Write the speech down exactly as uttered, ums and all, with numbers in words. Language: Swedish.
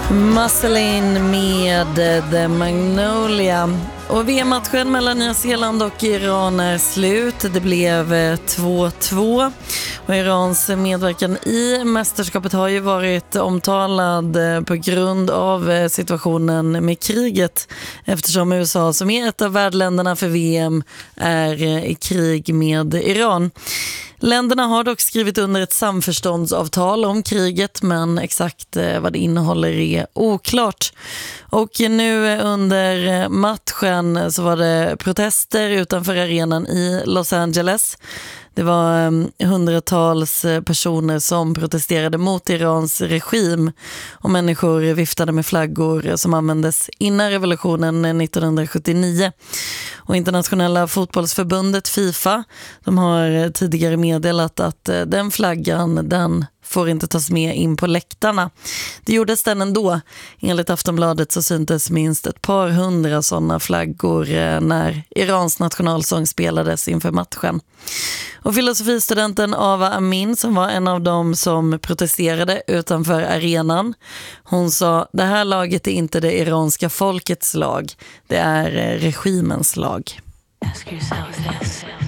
Muscle In med The Magnolia. Och V M-matchen mellan Nya Zeeland och Iran är slut. Det blev två två. Och Irans medverkan i mästerskapet har ju varit omtalad på grund av situationen med kriget. Eftersom U S A, som är ett av värdländerna för V M, är i krig med Iran. Länderna har dock skrivit under ett samförståndsavtal om kriget, men exakt vad det innehåller är oklart. Och nu under matchen så var det protester utanför arenan i Los Angeles. Det var hundratals personer som protesterade mot Irans regim, och människor viftade med flaggor som användes innan revolutionen nittonhundrasjuttionio. Och internationella fotbollsförbundet FIFA, de har tidigare meddelat att den flaggan, den får inte tas med in på läktarna. Det gjordes den ändå. Enligt Aftonbladet så syntes minst ett par hundra sådana flaggor när Irans nationalsång spelades inför matchen. Och filosofistudenten Ava Amin, som var en av dem som protesterade utanför arenan, hon sa: det här laget är inte det iranska folkets lag, det är regimens lag. Ask yourself this.